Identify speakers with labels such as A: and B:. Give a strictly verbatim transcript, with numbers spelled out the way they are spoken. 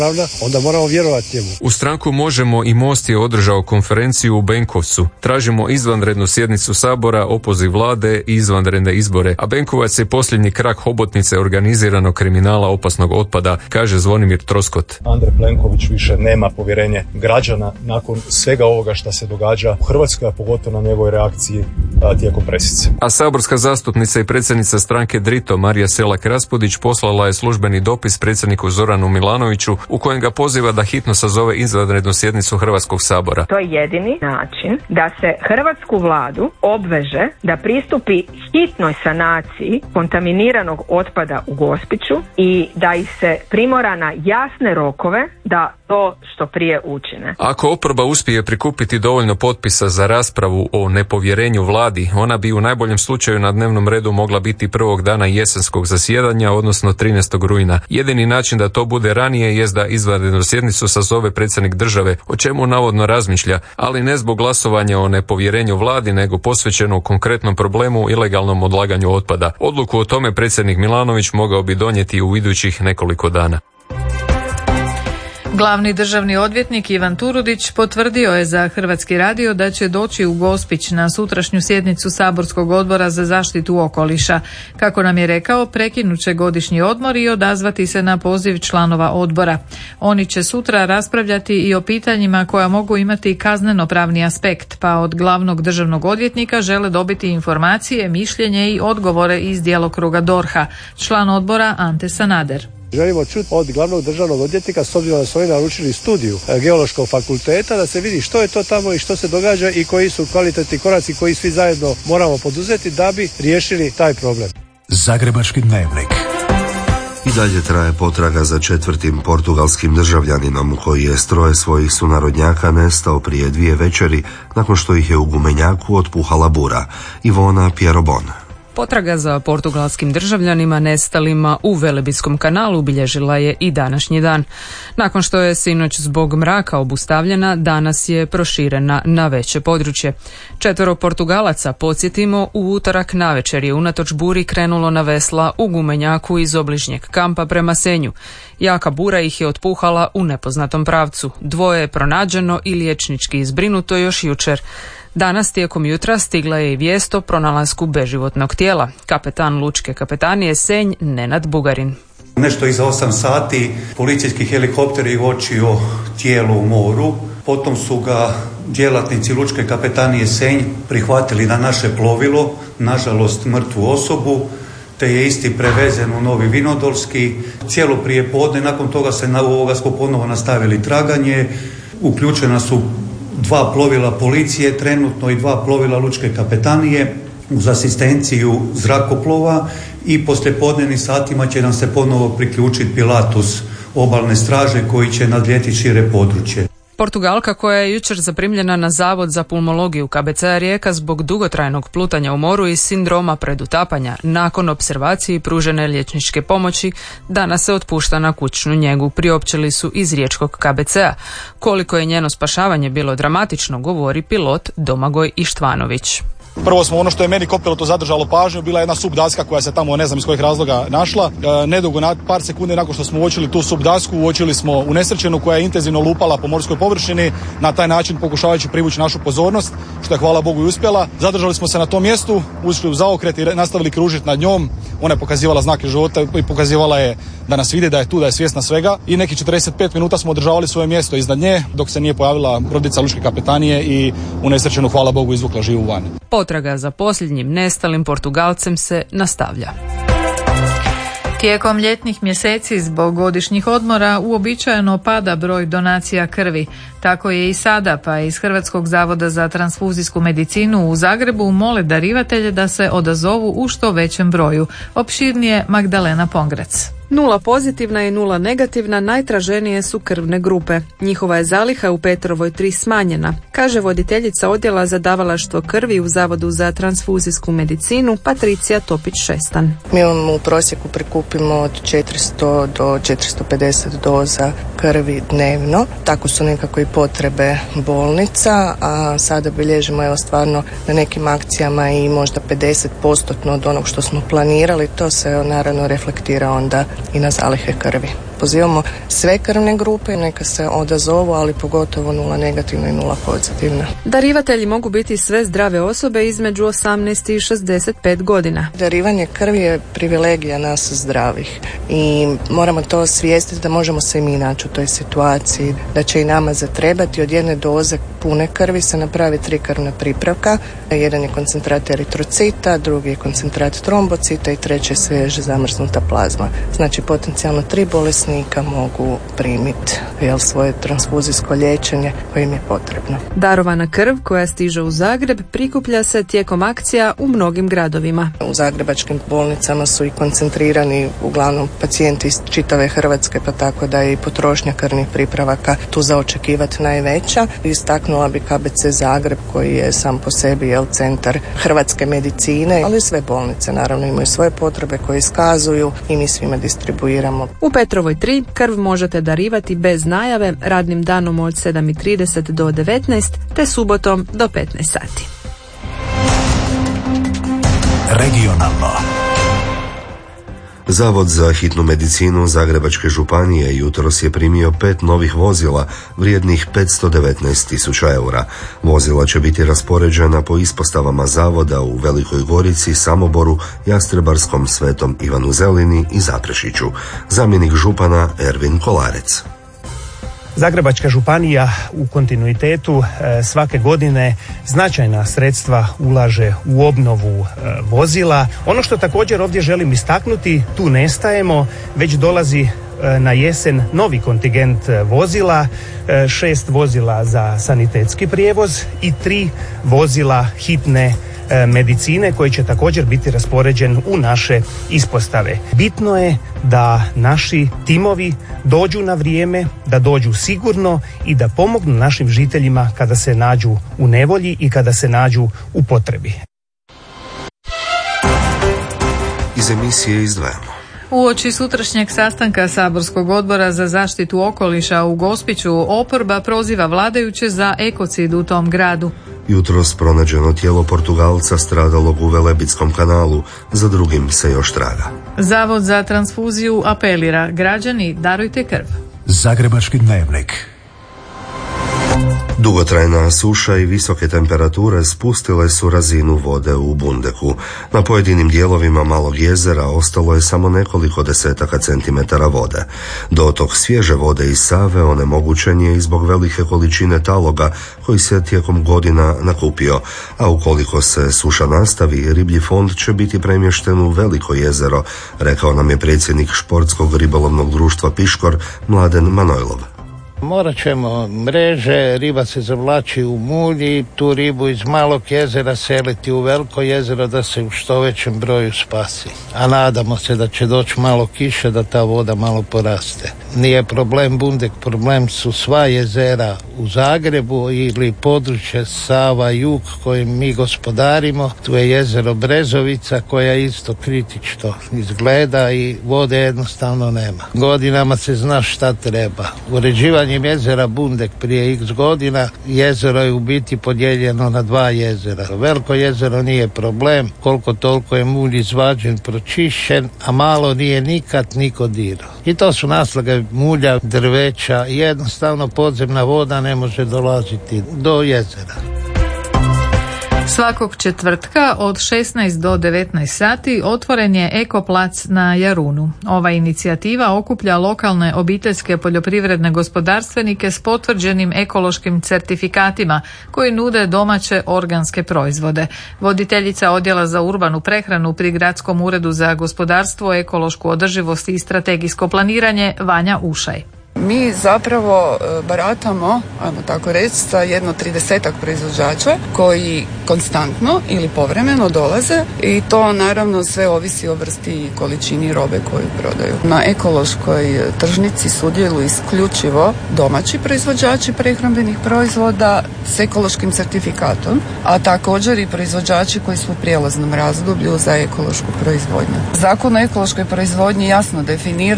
A: onda moramo vjerovati njemu.
B: U stranku Možemo i Most je održao konferenciju u Benkovcu. Tražimo izvanrednu sjednicu Sabora, opoziv vlade i izvanredne izbore, a Benkovac je posljednji krak hobotnice organiziranog kriminala opasnog otpada, kaže Zvonimir Troskot.
C: Andrej Plenković više nema povjerenje građana nakon svega ovoga što se događa u Hrvatskoj, a pogotovo na njegovoj reakciji a, tijekom presice.
B: A saborska zastupnica i predsjednica stranke Drito Marija Selak Raspudić poslala je službeni dopis predsjedniku Zoranu Milanoviću u kojem ga poziva da hitno sazove izvanrednu sjednicu Hrvatskog sabora.
D: To je jedini način da se hrvatsku vladu obveže da pristupi hitnoj sanaciji kontaminiranog otpada u Gospiću i da ih se primora na jasne rokove da to što prije učine.
B: Ako oporba uspije prikupiti dovoljno potpisa za raspravu o nepovjerenju vladi, ona bi u najboljem slučaju na dnevnom redu mogla biti prvog dana jesenskog zasjedanja, odnosno trinaestog rujna. Jedini način da to bude ranije jest da izvanrednu sjednicu sazove predsjednik države, o čemu navodno razmišlja, ali ne zbog glasovanja o nepovjerenju vladi, nego posvećeno u konkretnom problemu ilegalnom odlaganju otpada. Odluku o tome predsjednik Milanović mogao bi donijeti u idućih nekoliko dana.
E: Glavni državni odvjetnik Ivan Turudić potvrdio je za Hrvatski radio da će doći u Gospić na sutrašnju sjednicu Saborskog odbora za zaštitu okoliša. Kako nam je rekao, prekinut će godišnji odmor i odazvati se na poziv članova odbora. Oni će sutra raspravljati i o pitanjima koja mogu imati kazneno-pravni aspekt, pa od glavnog državnog odvjetnika žele dobiti informacije, mišljenje i odgovore iz djelokruga D O R H-a. Član odbora Ante Sanader.
A: Želimo čuti od glavnog državnog odvjetnika, s obzirom da su oni naručili studiju Geološkog fakulteta, da se vidi što je to tamo i što se događa i koji su kvalitetni koraci koji svi zajedno moramo poduzeti da bi riješili taj problem.
F: Zagrebački dnevnik.
G: I dalje traje potraga za četvrtim portugalskim državljaninom koji je s troje svojih sunarodnjaka nestao prije dvije večeri nakon što ih je u gumenjaku otpuhala bura. Ivona Pierobon.
H: Potraga za portugalskim državljanima nestalima u Velebitskom kanalu obilježila je i današnji dan. Nakon što je sinoć zbog mraka obustavljena, danas je proširena na veće područje. Četvero Portugalaca, podsjetimo, u utorak navečer je unatoč buri krenulo na vesla u gumenjaku iz obližnjeg kampa prema Senju. Jaka bura ih je otpuhala u nepoznatom pravcu. Dvoje je pronađeno i liječnički izbrinuto još jučer. Danas tijekom jutra stigla je i vijest o pronalasku beživotnog tijela. Kapetan Lučke kapetanije Senj Nenad Bugarin.
I: Nešto iza osam sati policijski helikopter je uočio tijelo u moru. Potom su ga djelatnici Lučke kapetanije Senj prihvatili na naše plovilo, nažalost mrtvu osobu, te je isti prevezen u Novi Vinodolski. Cijelo prije podne, nakon toga se na ovoga smo ponovo nastavili traganje. Uključena su dva plovila policije trenutno i dva plovila Lučke kapetanije uz asistenciju zrakoplova i poslijepodnevnim satima će nam se ponovo priključiti Pilatus obalne straže koji će nadljeti šire područje.
H: Portugalka koja je jučer zaprimljena na Zavod za pulmologiju K B C-a Rijeka zbog dugotrajnog plutanja u moru i sindroma predutapanja nakon opservacije i pružene liječničke pomoći danas se otpušta na kućnu njegu, priopćili su iz riječkog K B C-a. Koliko je njeno spašavanje bilo dramatično, govori pilot Domagoj Ištvanović.
J: Prvo smo, ono što je meni kopilotu zadržalo pažnju, bila jedna subdaska koja se tamo ne znam iz kojih razloga našla. E, nedugo, na par sekundi nakon što smo uočili tu subdasku, uočili smo unesrećenu koja je intenzivno lupala po morskoj površini, na taj način pokušavajući privući našu pozornost, što je hvala Bogu i uspjela. Zadržali smo se na tom mjestu, ušli u zaokret i nastavili kružiti nad njom. Ona je pokazivala znake života i pokazivala je da nas vidi, da je tu, da je svjesna svega. I nekih četrdeset pet minuta smo održavali svoje mjesto iznad nje dok se nije pojavila brodica Lučke kapetanije i unesrećenu, hvala Bogu, izvukla živu van.
H: Potraga za posljednjim nestalim Portugalcem se nastavlja.
E: Tijekom ljetnih mjeseci zbog godišnjih odmora uobičajeno pada broj donacija krvi. Tako je i sada, pa iz Hrvatskog zavoda za transfuzijsku medicinu u Zagrebu mole darivatelje da se odazovu u što većem broju. Opširnije Magdalena Pongrac.
K: Nula pozitivna i nula negativna najtraženije su krvne grupe. Njihova je zaliha u Petrovoj tri smanjena, kaže voditeljica odjela za davalaštvo krvi u Zavodu za transfuzijsku medicinu Patricija Topić-Šestan.
L: Mi imamo u prosjeku prikupimo od četiristo do četiristo pedeset doza krvi dnevno. Tako su nekako i potrebe bolnica, a sada bilježimo evo stvarno na nekim akcijama i možda pedeset posto od onog što smo planirali. To se naravno reflektira onda i na zalihe krvi. pozivamo sve krvne grupe, neka se odazovu, ali pogotovo nula negativna i nula pozitivna.
K: Darivatelji mogu biti sve zdrave osobe između osamnaest i šezdeset pet godina.
L: Darivanje krvi je privilegija nas zdravih i moramo to osvijestiti da možemo se i mi naći u toj situaciji, da će i nama zatrebati od jedne doze pune krvi se napravi tri krvna pripravka. Jedan je koncentrat eritrocita, drugi je koncentrat trombocita i treći je svježe zamrznuta plazma. Znači potencijalno tri bolesnika mogu primiti jel, svoje transfuzijsko liječenje koje im je potrebno.
K: Darovana krv koja stiže u Zagreb prikuplja se tijekom akcija u mnogim gradovima.
L: U zagrebačkim bolnicama su i koncentrirani uglavnom pacijenti iz čitave Hrvatske, pa tako da je i potrošnja krvnih pripravaka tu za očekivati najveća. Istaknula bi K B C Zagreb koji je sam po sebi jel, centar hrvatske medicine, ali sve bolnice naravno imaju svoje potrebe koje iskazuju i mi svima distribuiramo.
K: U Petrovoj tri krv možete darivati bez najave radnim danom od sedam i trideset do devetnaest te subotom do petnaest sati.
F: Regionalno.
G: Zavod za hitnu medicinu Zagrebačke županije jutros je primio pet novih vozila vrijednih petsto devetnaest tisuća eura. Vozila će biti raspoređena po ispostavama zavoda u Velikoj Gorici, Samoboru, Jastrebarskom, Svetom Ivanu Zelini i Zaprešiću. Zamjenik župana Ervin Kolarec.
M: Zagrebačka županija u kontinuitetu e, svake godine značajna sredstva ulaže u obnovu e, vozila. Ono što također ovdje želim istaknuti, tu ne stajemo, već dolazi e, na jesen novi kontingent e, vozila, e, šest vozila za sanitetski prijevoz i tri vozila hitne medicine koji će također biti raspoređen u naše ispostave. Bitno je da naši timovi dođu na vrijeme, da dođu sigurno i da pomognu našim žiteljima kada se nađu u nevolji i kada se nađu u potrebi.
G: Iz emisije izdvajamo.
E: Uoči sutrašnjeg sastanka Saborskog odbora za zaštitu okoliša u Gospiću, oporba proziva vladajuće za ekocid u tom gradu.
G: Jutros pronađeno tijelo Portugalca stradalog u Velebitskom kanalu, za drugim se još traga.
E: Zavod za transfuziju apelira: građani, darujte krv.
F: Zagrebački dnevnik.
G: Dugotrajna suša i visoke temperature spustile su razinu vode u Bundeku. Na pojedinim dijelovima malog jezera ostalo je samo nekoliko desetaka centimetara vode. Dotok svježe vode iz Save onemogućen je i zbog velike količine taloga koji se tijekom godina nakupio, a ukoliko se suša nastavi, riblji fond će biti premješten u Veliko jezero, rekao nam je predsjednik Športskog ribolovnog društva Piškor Mladen Manojlov.
N: Morat ćemo mreže, riba se zavlači u mulj i tu ribu iz malog jezera seliti u Veliko jezero da se u što većem broju spasi. A nadamo se da će doći malo kiše da ta voda malo poraste. Nije problem Bundek, problem su sva jezera u Zagrebu ili područje Sava jug kojim mi gospodarimo. Tu je jezero Brezovica koja isto kritično izgleda i vode jednostavno nema. Godinama se zna šta treba. Uređivanje jezera Bundek prije x godina, jezero je u biti podijeljeno na dva jezera. Veliko jezero nije problem, koliko toliko je mulj izvađen, pročišćen, a malo nije nikad niko dirao. I to su naslage mulja, drveća, jednostavno podzemna voda ne može dolaziti do jezera.
E: Svakog četvrtka od šesnaest do devetnaest sati otvoren je Ekoplac na Jarunu. Ova inicijativa okuplja lokalne obiteljske poljoprivredne gospodarstvenike s potvrđenim ekološkim certifikatima koji nude domaće organske proizvode. Voditeljica odjela za urbanu prehranu pri Gradskom uredu za gospodarstvo, ekološku održivost i strategijsko planiranje Vanja Ušaj.
O: Mi zapravo baratamo, ajmo tako reći, sa jedno tridesetak proizvođača koji konstantno ili povremeno dolaze i to naravno sve ovisi o vrsti i količini robe koju prodaju. Na ekološkoj tržnici sudjeluju isključivo domaći proizvođači prehrambenih proizvoda s ekološkim certifikatom, a također i proizvođači koji su u prijelaznom razdoblju za ekološku proizvodnju. Zakon o ekološkoj proizvodnji jasno definira